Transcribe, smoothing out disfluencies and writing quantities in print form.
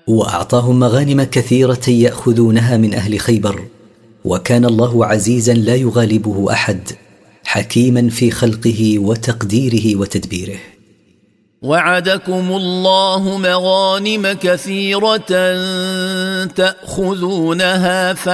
وأعطاهم مغانم كثيرة يأخذونها من أهل خيبر، وكان الله عزيزا لا يغالبه أحد، حكيما في خلقه وتقديره وتدبيره. وعدكم الله مغانم كثيرة تأخذونها